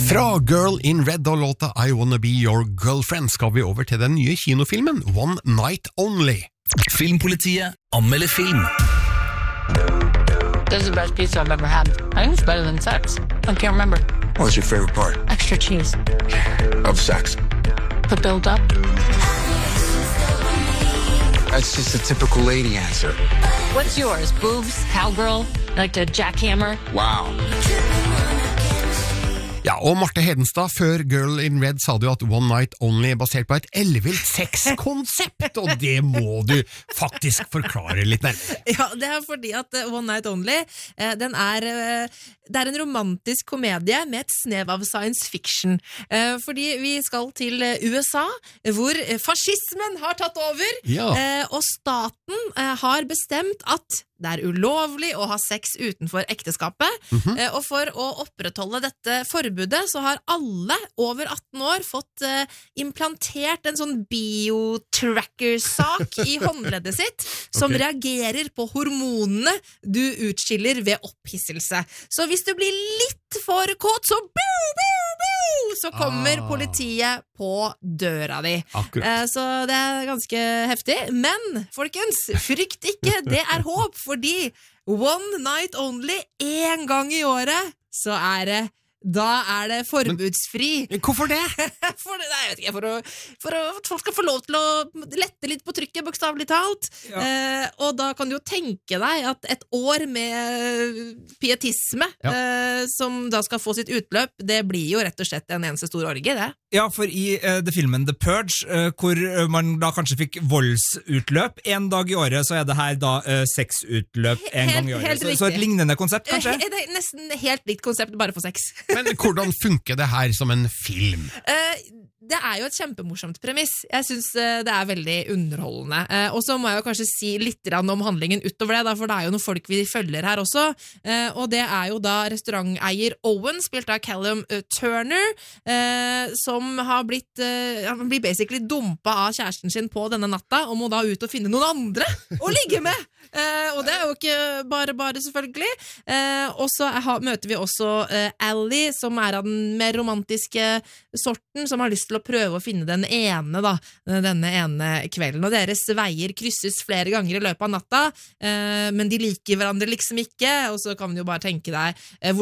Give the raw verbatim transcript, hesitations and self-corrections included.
Fra Girl in Red og låta I Wanna Be Your Girlfriend skal vi over til den nye kinofilmen One Night Only. Filmpolitiet anmelder film. This is the best pizza I've ever had. I think it's better than sex. I can't remember. What's your favorite part? Extra cheese. Of sex? The build-up. That's just a typical lady answer. What's yours? Boobs? Cowgirl? Like to jackhammer? Wow. Ja, og Marte Hedenstad, før Girl in Red sa du at One Night Only er basert på et ellevilt sexkonsept, og det må du faktisk forklare litt nærmere. Ja, det er fordi at One Night Only, den er, det er en romantisk komedie med et snev av science fiction. Fordi vi skal til U S A, hvor fascismen har tatt over, Ja. og staten har bestemt at det er ulovlig å ha sex utenfor ekteskapet, mm-hmm. og for å opprettholde dette forbudet så har alle over atten år fått uh, implantert en sånn biotracker-sak i håndleddet sitt, som okay. reagerer på hormonene du utskiller ved opphisselse. Så hvis du blir litt for kåt, så boo, boo, boo, så kommer ah. politiet på døra di. Uh, så det er ganske heftig. Men, folkens, frykt ikke, det er håp, fordi One Night Only en gang i året, så er det da er det forbudsfri. Men, hvorfor det? for, det, nei, jeg vet ikke, for, å, for å, at folk skal få lov til å lette litt på trykket, bokstavelig talt. Ja. Eh, og da kan du jo tenke deg at et år med pietisme, ja. eh, som da skal få sitt utløp, det blir jo rett og slett en eneste stor orgie, det. Ja, for i uh, det filmen The Purge, uh, hvor uh, man da kanskje fikk voldsutløp en dag i året, så er det her da uh, sexutløp en helt, gang i året. Så, så et lignende konsept, kanskje? Det er nesten helt likt konsept, bare for sex. Men hvordan funker det her som en film? Uh, det er jo et kjempemorsomt premiss. Jeg synes uh, det er veldig underholdende. Uh, og så må jeg jo kanskje si litt om handlingen utover det, da, for det er jo noen folk vi følger her også. Uh, og det er jo da restauranteier Owen, spilt av Callum uh, Turner, uh, som har blitt uh, han blir basically dumpa av kjæresten sin på denne natta, og må da ut og finne noen andre å ligge med! Uh, og det er jo ikke bare bare, selvfølgelig. Uh, og så er, møter vi også uh, Ally, som er av den mer romantiske sorten, som har lyst til å prøve å finne den ene da, denne ene kvelden, og deres veier krysses flere ganger i løpet av natta, uh, men de liker hverandre liksom ikke, og så kan du jo bare tenke deg uh,